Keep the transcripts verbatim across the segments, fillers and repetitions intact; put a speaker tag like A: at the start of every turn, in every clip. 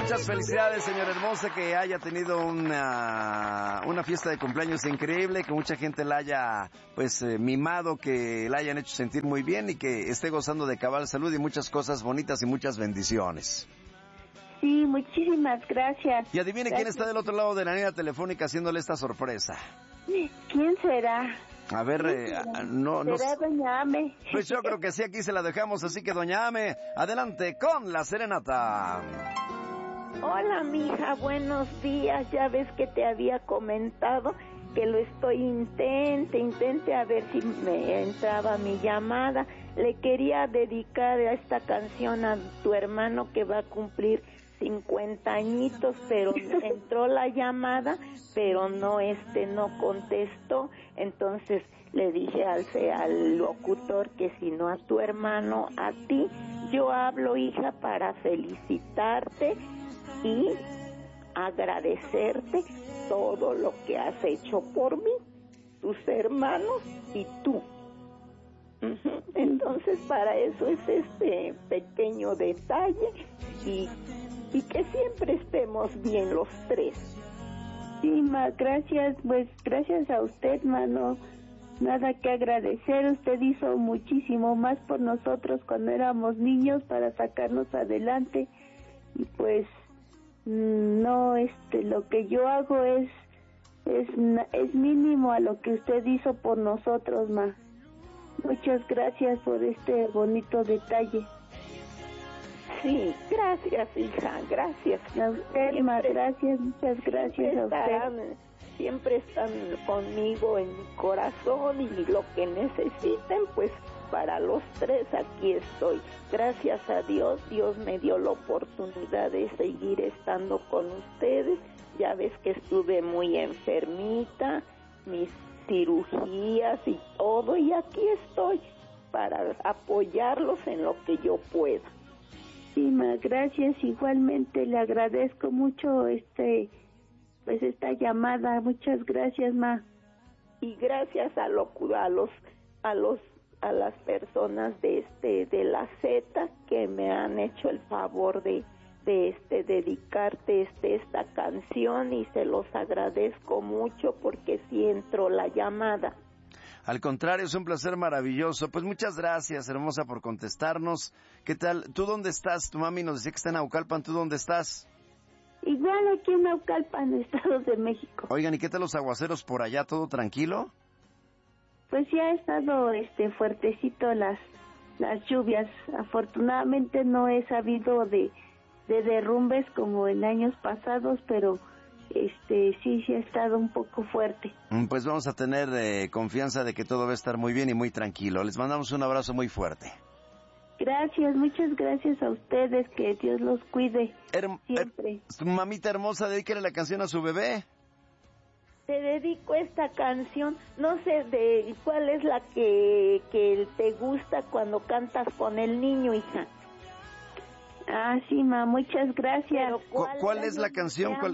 A: muchas felicidades, señora hermosa, que haya tenido una, una fiesta de cumpleaños increíble, que mucha gente la haya, pues, eh, mimado, que la hayan hecho sentir muy bien y que esté gozando de cabal salud y muchas cosas bonitas y muchas bendiciones.
B: Sí, muchísimas gracias.
A: Y adivine gracias. Quién está del otro lado de la línea telefónica haciéndole esta sorpresa.
B: ¿Quién será?
A: A ver, eh, no, no.
B: ¿Será doña Ame?
A: Pues yo creo que sí, aquí se la dejamos, así que doña Ame, adelante con la serenata.
B: Hola, mija, buenos días. Ya ves que te había comentado que lo estoy intente, intente a ver si me entraba mi llamada. Le quería dedicar a esta canción a tu hermano que va a cumplir cincuenta añitos, pero entró la llamada, pero no este no contestó. Entonces le dije al, al locutor que si no a tu hermano, a ti. Yo hablo, hija, para felicitarte y agradecerte todo lo que has hecho por mí, tus hermanos y tú. Uh-huh. Entonces para eso es este pequeño detalle y, y que siempre estemos bien los tres. Sí, ma, gracias, pues gracias a usted, mano. Nada que agradecer, usted hizo muchísimo más por nosotros cuando éramos niños para sacarnos adelante y pues no, este, lo que yo hago es es es mínimo a lo que usted hizo por nosotros, ma. Muchas gracias por este bonito detalle. Sí, gracias, hija, gracias. A usted, ma, gracias, muchas gracias a usted. Siempre están conmigo en mi corazón y lo que necesiten, pues para los tres aquí estoy. Gracias a Dios, Dios me dio la oportunidad de seguir estando con ustedes. Ya ves que estuve muy enfermita, mis cirugías y todo, y aquí estoy para apoyarlos en lo que yo pueda. Sí, ma, gracias, igualmente le agradezco mucho este pues esta llamada, muchas gracias, ma. Y gracias a, lo, a los a los a las personas de este de la Z que me han hecho el favor de de este dedicarte este esta canción y se los agradezco mucho porque sí entró la llamada.
A: Al contrario, es un placer maravilloso. Pues muchas gracias, hermosa, por contestarnos. ¿Qué tal? ¿Tú dónde estás? Tu mami nos decía que está en Naucalpan. ¿Tú dónde estás?
B: Igual aquí en Naucalpan, Estado de México.
A: Oigan, ¿y qué tal los aguaceros por allá? ¿Todo tranquilo?
B: Pues ya ha estado este fuertecito las las lluvias. Afortunadamente no he sabido de de derrumbes como en años pasados, pero este sí sí ha estado un poco fuerte.
A: Pues vamos a tener eh, confianza de que todo va a estar muy bien y muy tranquilo. Les mandamos un abrazo muy fuerte.
B: Gracias, muchas gracias a ustedes, que Dios los cuide
A: Her-
B: siempre.
A: Her- mamita hermosa, dedíquele la canción a su bebé.
B: Te dedico esta canción, no sé de cuál es la que, que te gusta cuando cantas con el niño, hija. Ah, sí, ma, muchas gracias.
A: ¿Cuál, ¿Cuál, ¿Cuál es la canción? ¿Cuál?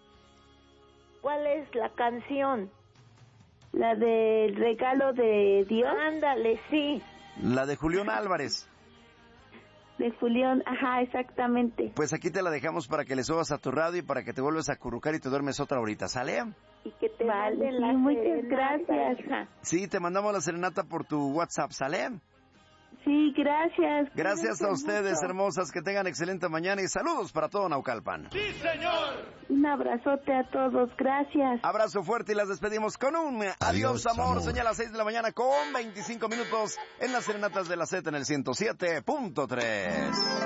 B: ¿Cuál es la canción? La del regalo de Dios. Ándale, sí.
A: La de Julián Álvarez.
B: De Julián, ajá, exactamente.
A: Pues aquí te la dejamos para que le subas a tu radio y para que te vuelvas a acurrucar y te duermes otra horita, ¿sale?
B: Y que te vale, manden la sí, muchas gracias. Hija.
A: Sí, te mandamos la serenata por tu WhatsApp, ¿sale?
B: Sí, gracias.
A: Gracias a ustedes, mucho. Hermosas, que tengan excelente mañana y saludos para todo Naucalpan.
C: ¡Sí, señor!
B: Un abrazote a todos, gracias.
A: Abrazo fuerte y las despedimos con un adiós, adiós amor. amor. Señala seis de la mañana con veinticinco minutos en las serenatas de la Z en el ciento siete punto tres.